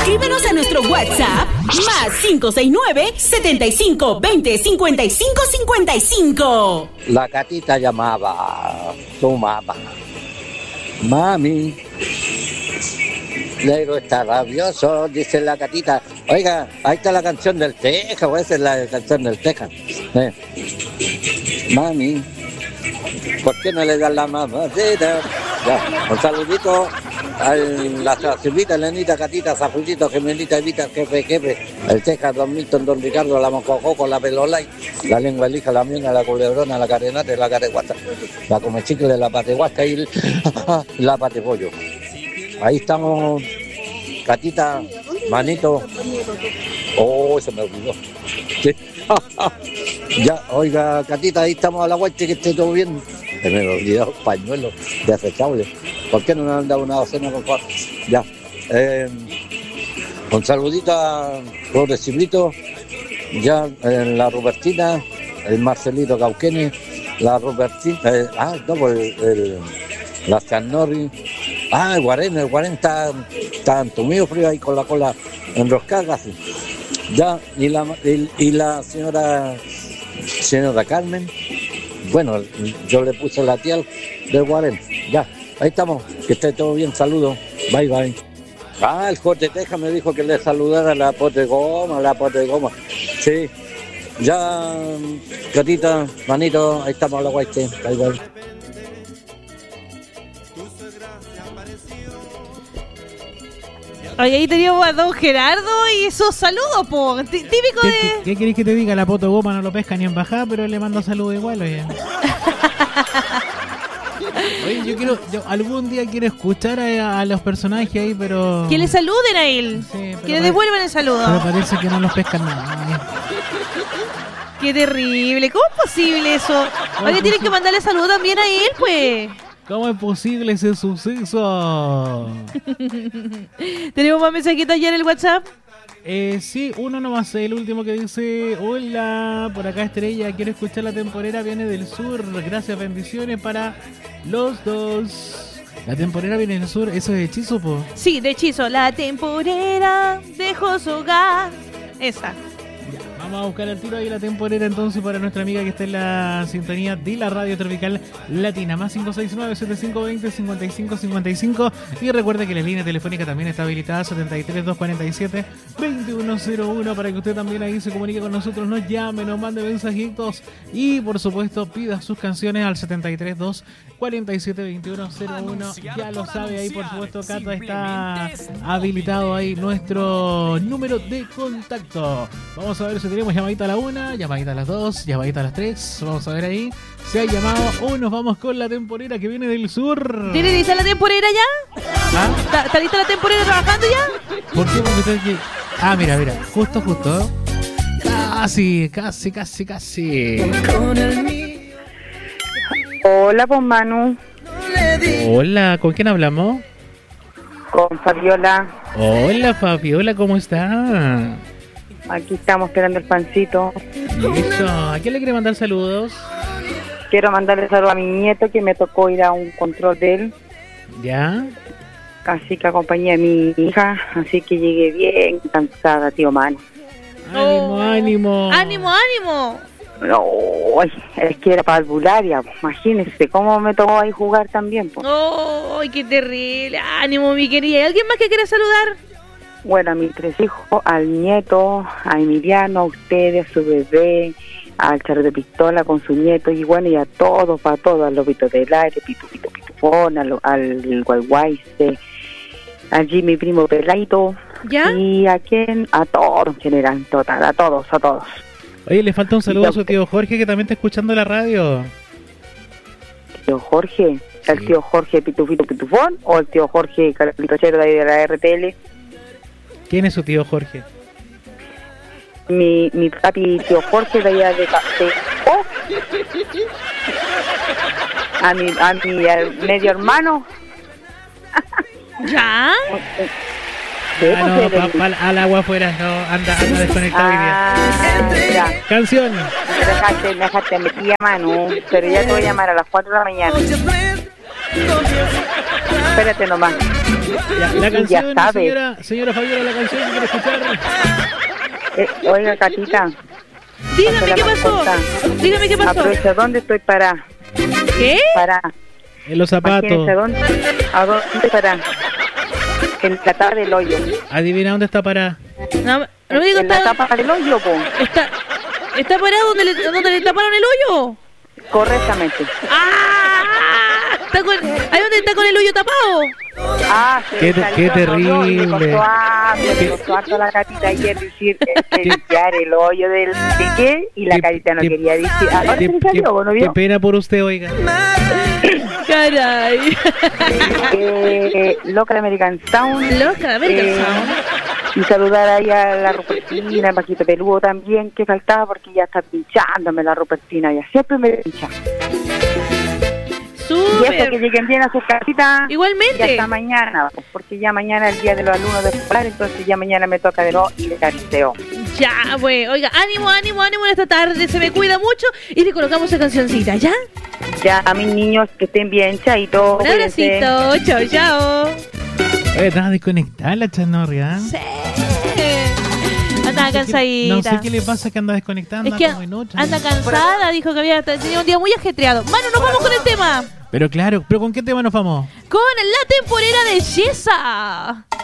Escríbenos a nuestro WhatsApp más 569-7520-5555. La Catita llamaba su mamá. Mami, Negro está rabioso, dice la Catita. Oiga, ahí está la canción del Teja, esa es la canción del Teja. Mami, ¿por qué no le das la mamacita? Ya, un saludito a la Silvita, Elenita, Catita, Zafulito, Gemelita, Evita, Jefe, el Teja, Don Milton, Don Ricardo, la Mocojoco, la Pelolay, la Lengua Elija, la Miena, la Culebrona, la Carenate, la Careguata, la Comechicle, la Patehuasca y la Patepollo. Ahí estamos, Catita, manito. Oh, se me olvidó. Sí. Ya, oiga, Catita, ahí estamos a la guache, que esté todo bien. Se me olvidó el pañuelo desechable. ¿Por qué no me han dado una docena, por favor? Ya. Un saludito a Flores Cibrito, ya la Robertina, el Marcelito Cauquenes, la Robertina, la Chanori. El Guarén está entumido frío ahí con la cola enroscada así. Ya, y la señora Carmen, bueno, yo le puse la tía del Guarén. Ya, ahí estamos, que esté todo bien, saludos, bye bye. El Jorge Teja me dijo que le saludara a la Pote Goma. Sí, ya, Catita, manito, ahí estamos a la guayte, bye bye. Oye, ahí teníamos a don Gerardo y esos saludos, po. Típico de... ¿Qué querés que te diga? La Poto Goma no lo pesca ni en bajada, pero le mando saludos igual, oye. Oye, yo algún día quiero escuchar a los personajes ahí, pero... Que le saluden a él, sí, que le devuelvan el saludo. Pero parece que no los pescan nada. Qué terrible, ¿cómo es posible eso? Oye, tienen que mandarle saludos también a él, pues. ¿Cómo es posible ese suceso? ¿Tenemos más mensajitos ya en el WhatsApp? Sí, uno nomás, el último que dice: hola, por acá Estrella, quiero escuchar La Temporera Viene del Sur. Gracias, bendiciones para los dos. La Temporera Viene del Sur, ¿eso es de Hechizo, po? Sí, de Hechizo. La Temporera dejó su hogar. Esa. Ya, vamos a buscar el tiro ahí La Temporera entonces para nuestra amiga que está en la sintonía de la Radio Tropical Latina. Más 569-7520-5555. Y recuerde que la línea telefónica también está habilitada, 73-247-2101, para que usted también ahí se comunique con nosotros, nos llame, nos mande mensajitos y por supuesto pida sus canciones al 73-247-2101. Ya lo sabe ahí, por supuesto, Cata, está habilitado ahí nuestro número de contacto. Vamos a ver si tenemos llamadita a la 1, llamadita a las 2, llamadita a las 3. Vamos a ver ahí si hay llamado o nos vamos con La Temporera que viene del sur. ¿Tiene lista la temporera ya? ¿Está lista la temporera trabajando ya? ¿Por qué? Porque tengo que... mira, justo. Casi. Hola, pues Manu. Hola, ¿con quién hablamos? Con Fabiola. Hola, Fabiola, ¿cómo está? Aquí estamos esperando el pancito. Listo. ¿A quién le quiere mandar saludos? Quiero mandarle saludos a mi nieto, que me tocó ir a un control de él. ¿Ya? Así que acompañé a mi hija, así que llegué bien cansada, tío Manu. ¡Ánimo! No, es que era parvularia, imagínese cómo me tocó ahí jugar también. ¡Ay, qué terrible! ¡Ánimo, mi querida! ¿Hay alguien más que quiera saludar? Bueno, a mis 3 hijos, al nieto, a Emiliano, a ustedes, a su bebé, al Charro de Pistola con su nieto, y bueno, y a todos, para todos, al Lobito del Aire, Pitufón, al Guayguayce, a Jimmy Primo Peladito, ¿ya? Y a todos en general, total, a todos. Oye, le falta un saludo a su tío Jorge, que también está escuchando la radio. ¿Tío Jorge? Sí. ¿El tío Jorge Pitufón o el tío Jorge Carlitochero de ahí de la RTL? ¿Quién es su tío Jorge? Mi papi tío Jorge de allá de a mi medio hermano. ¿Ya? Al agua afuera, no, anda desconectado hoy día. Canción. Me dejaste metida, Manu, pero ya te voy a llamar a las 4 de la mañana. Espérate nomás. La canción, sabe. señora Fabiola, la canción que quiere escuchar. Oiga, Catita. Dígame la qué pasó. mascota. Dígame qué pasó. Aprovecha, ¿dónde estoy parada? ¿Qué? Parada. En los zapatos. Imagínense, ¿a dónde parada? En la tapa del hoyo. Adivina dónde está parada. No me digas En la tapa del hoyo, po. ¿Está parado donde le taparon el hoyo? Correctamente. ¡Ah! ¿Ahí donde está con el hoyo tapado? Ah, Qué terrible. Me costó harto la Catita ayer decir limpiar el hoyo del qué y la Catita no quería decir. Ahora se le salió, ¿no vio? Qué pena por usted, oiga. Caray. Local American Sound. Local American Sound. Y saludar ahí a la Rupertina, a Paquito Peludo también, que faltaba porque ya está pinchándome la Rupertina, ya siempre me pincha. Y eso, que Súper. lleguen bien a sus casitas. Igualmente. Y hasta mañana, porque ya mañana es el día de los alumnos de escolar, entonces ya mañana me toca de nuevo y de caristeo. Ya, pues. Oiga, ánimo en esta tarde. Se me cuida mucho y le colocamos esa cancioncita, ¿ya? Ya, a mis niños que estén bien, chaito. Un abracito. Chao, chao. Oye, estás desconectada la Chanorria. Sí. Anda cansadita. No sé qué le pasa que anda desconectando. Es que como en otra. anda cansada, dijo que tenía un día muy ajetreado. Mano, nos vamos con el tema. Pero claro, ¿pero con qué tema nos vamos? Con la temporera de Yesa.